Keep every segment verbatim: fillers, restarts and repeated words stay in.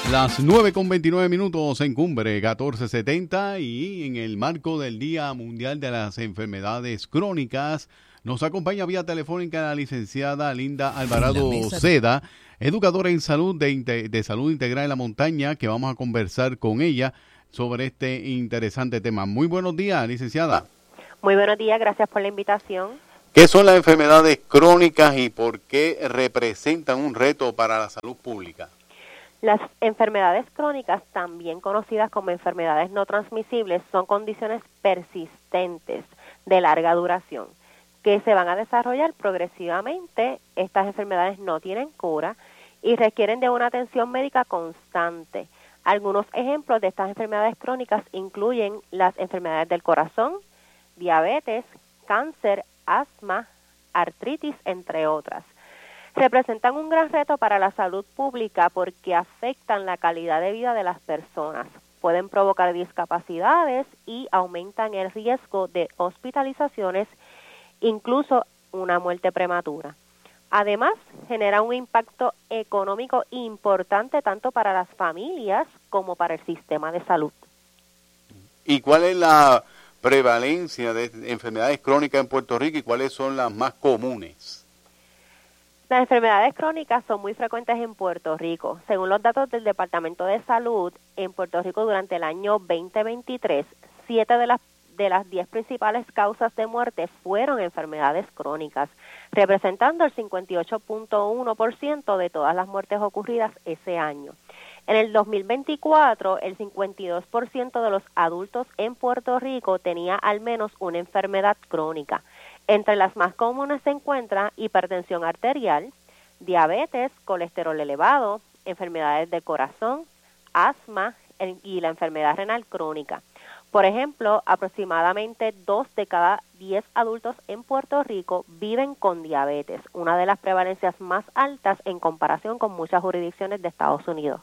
Las nueve con veintinueve minutos en Cumbre catorce setenta, y en el marco del Día Mundial de las Enfermedades Crónicas nos acompaña vía telefónica la licenciada Linda Alvarado Seda, educadora en salud de, de salud integral en la montaña, que vamos a conversar con ella sobre este interesante tema. Muy buenos días, licenciada. Muy buenos días, gracias por la invitación. ¿Qué son las enfermedades crónicas y por qué representan un reto para la salud pública? Las enfermedades crónicas, también conocidas como enfermedades no transmisibles, son condiciones persistentes de larga duración que se van a desarrollar progresivamente. Estas enfermedades no tienen cura y requieren de una atención médica constante. Algunos ejemplos de estas enfermedades crónicas incluyen las enfermedades del corazón, diabetes, cáncer, asma, artritis, entre otras. Representan un gran reto para la salud pública porque afectan la calidad de vida de las personas. Pueden provocar discapacidades y aumentan el riesgo de hospitalizaciones, incluso una muerte prematura. Además, genera un impacto económico importante tanto para las familias como para el sistema de salud. ¿Y cuál es la prevalencia de enfermedades crónicas en Puerto Rico y cuáles son las más comunes? Las enfermedades crónicas son muy frecuentes en Puerto Rico. Según los datos del Departamento de Salud, en Puerto Rico durante el año veinte veintitrés, siete de las de las diez principales causas de muerte fueron enfermedades crónicas, representando el cincuenta y ocho punto uno por ciento de todas las muertes ocurridas ese año. En el dos mil veinticuatro, el cincuenta y dos por ciento de los adultos en Puerto Rico tenía al menos una enfermedad crónica. Entre las más comunes se encuentran hipertensión arterial, diabetes, colesterol elevado, enfermedades del corazón, asma y la enfermedad renal crónica. Por ejemplo, aproximadamente dos de cada diez adultos en Puerto Rico viven con diabetes, una de las prevalencias más altas en comparación con muchas jurisdicciones de Estados Unidos.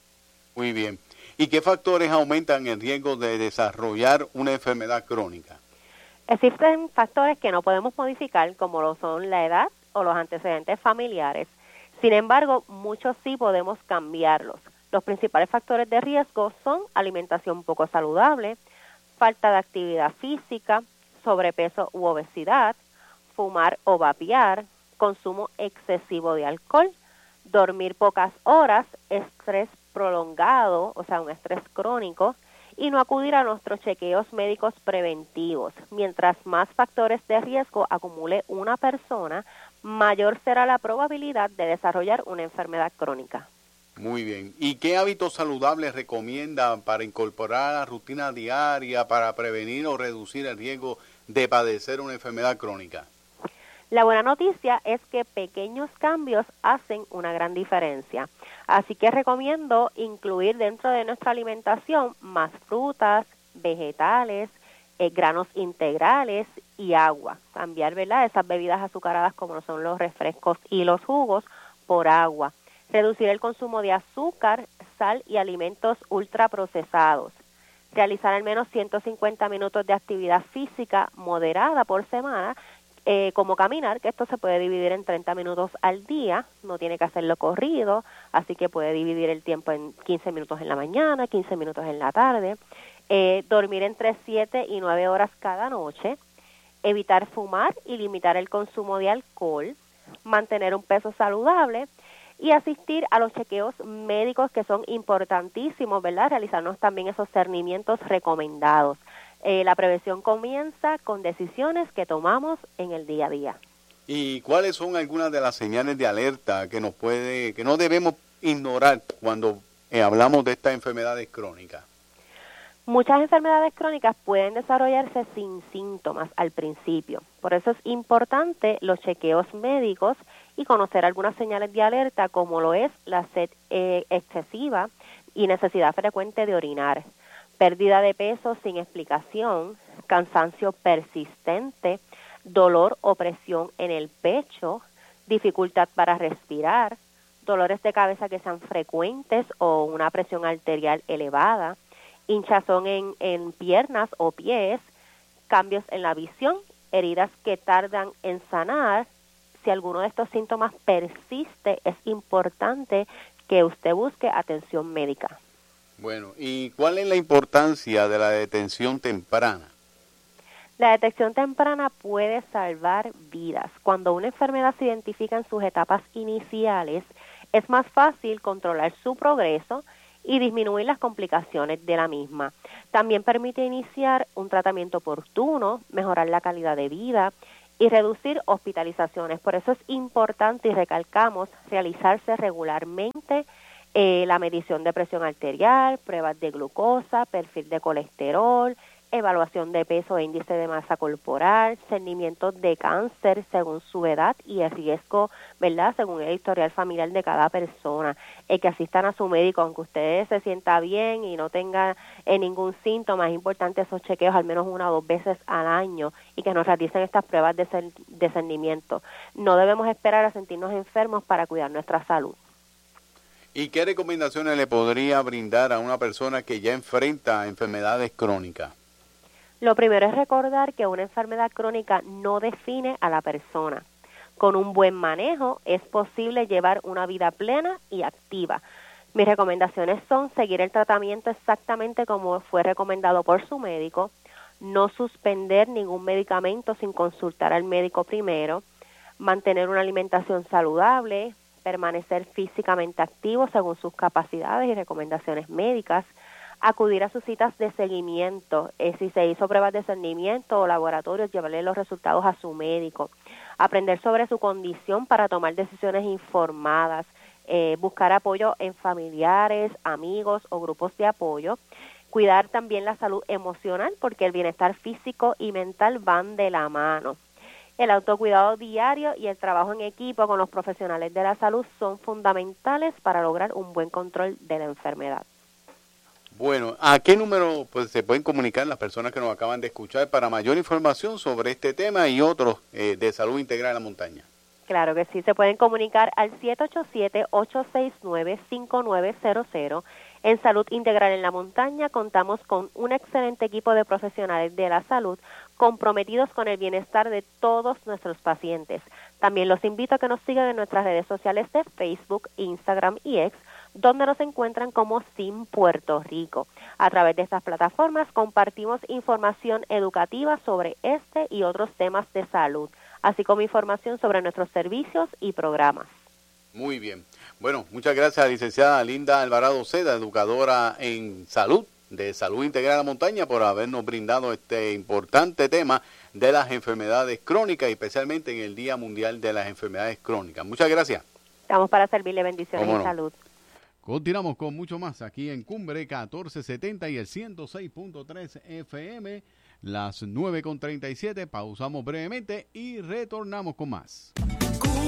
Muy bien. ¿Y qué factores aumentan el riesgo de desarrollar una enfermedad crónica? Existen factores que no podemos modificar, como lo son la edad o los antecedentes familiares. Sin embargo, muchos sí podemos cambiarlos. Los principales factores de riesgo son alimentación poco saludable, falta de actividad física, sobrepeso u obesidad, fumar o vapear, consumo excesivo de alcohol, dormir pocas horas, estrés prolongado, o sea, un estrés crónico, y no acudir a nuestros chequeos médicos preventivos. Mientras más factores de riesgo acumule una persona, mayor será la probabilidad de desarrollar una enfermedad crónica. Muy bien. ¿Y qué hábitos saludables recomienda para incorporar a la rutina diaria para prevenir o reducir el riesgo de padecer una enfermedad crónica? La buena noticia es que pequeños cambios hacen una gran diferencia. Así que recomiendo incluir dentro de nuestra alimentación más frutas, vegetales, eh, granos integrales y agua. Cambiar, ¿verdad?, esas bebidas azucaradas como son los refrescos y los jugos por agua. Reducir el consumo de azúcar, sal y alimentos ultraprocesados. Realizar al menos ciento cincuenta minutos de actividad física moderada por semana, eh, como caminar, que esto se puede dividir en treinta minutos al día, no tiene que hacerlo corrido, así que puede dividir el tiempo en quince minutos en la mañana, quince minutos en la tarde. Eh, dormir entre siete y nueve horas cada noche. Evitar fumar y limitar el consumo de alcohol. Mantener un peso saludable. Y asistir a los chequeos médicos, que son importantísimos, ¿verdad? Realizarnos también esos cernimientos recomendados. Eh, la prevención comienza con decisiones que tomamos en el día a día. ¿Y cuáles son algunas de las señales de alerta que nos puede, que no debemos ignorar cuando eh, hablamos de estas enfermedades crónicas? Muchas enfermedades crónicas pueden desarrollarse sin síntomas al principio. Por eso es importante los chequeos médicos y conocer algunas señales de alerta, como lo es la sed eh, excesiva y necesidad frecuente de orinar, pérdida de peso sin explicación, cansancio persistente, dolor o presión en el pecho, dificultad para respirar, dolores de cabeza que sean frecuentes o una presión arterial elevada, hinchazón en, en piernas o pies, cambios en la visión, heridas que tardan en sanar. Si alguno de estos síntomas persiste, es importante que usted busque atención médica. Bueno, ¿y cuál es la importancia de la detención temprana? La detección temprana puede salvar vidas. Cuando una enfermedad se identifica en sus etapas iniciales, es más fácil controlar su progreso y disminuir las complicaciones de la misma. También permite iniciar un tratamiento oportuno, mejorar la calidad de vida y reducir hospitalizaciones. Por eso es importante, y recalcamos, realizarse regularmente eh, la medición de presión arterial, pruebas de glucosa, perfil de colesterol, evaluación de peso e índice de masa corporal, cernimientos de cáncer según su edad y el riesgo, ¿verdad?, según el historial familiar de cada persona. El que asistan a su médico, aunque usted se sienta bien y no tenga eh, ningún síntoma, es importante esos chequeos al menos una o dos veces al año y que nos realicen estas pruebas de cernimiento. No debemos esperar a sentirnos enfermos para cuidar nuestra salud. ¿Y qué recomendaciones le podría brindar a una persona que ya enfrenta enfermedades crónicas? Lo primero es recordar que una enfermedad crónica no define a la persona. Con un buen manejo es posible llevar una vida plena y activa. Mis recomendaciones son seguir el tratamiento exactamente como fue recomendado por su médico, no suspender ningún medicamento sin consultar al médico primero, mantener una alimentación saludable, permanecer físicamente activo según sus capacidades y recomendaciones médicas, acudir a sus citas de seguimiento, eh, si se hizo pruebas de cernimiento o laboratorios, llevarle los resultados a su médico, aprender sobre su condición para tomar decisiones informadas, eh, buscar apoyo en familiares, amigos o grupos de apoyo, cuidar también la salud emocional porque el bienestar físico y mental van de la mano. El autocuidado diario y el trabajo en equipo con los profesionales de la salud son fundamentales para lograr un buen control de la enfermedad. Bueno, ¿a qué número pues se pueden comunicar las personas que nos acaban de escuchar para mayor información sobre este tema y otros eh, de salud integral en la montaña? Claro que sí, se pueden comunicar al siete ocho siete, ocho seis nueve, cinco nueve cero cero. En Salud Integral en la Montaña contamos con un excelente equipo de profesionales de la salud comprometidos con el bienestar de todos nuestros pacientes. También los invito a que nos sigan en nuestras redes sociales de Facebook, Instagram y X, donde nos encuentran como S I M Puerto Rico. A través de estas plataformas compartimos información educativa sobre este y otros temas de salud, así como información sobre nuestros servicios y programas. Muy bien. Bueno, muchas gracias, licenciada Linda Alvarado Seda, educadora en salud, de Salud Integral a la Montaña, por habernos brindado este importante tema de las enfermedades crónicas, y especialmente en el Día Mundial de las Enfermedades Crónicas. Muchas gracias. Estamos para servirle, bendiciones y no? salud. Continuamos con mucho más aquí en Cumbre catorce setenta y el ciento seis punto tres F M, las nueve con treinta y siete. Pausamos brevemente y retornamos con más.